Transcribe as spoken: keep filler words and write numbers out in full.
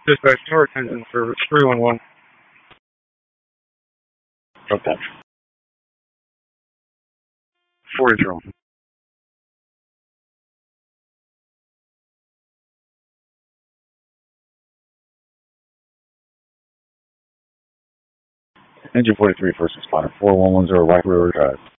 Dispatch, tower attention service, three one one. Okay. forty zero. Engine forty-three, first responder, four one one zero, right rear drive.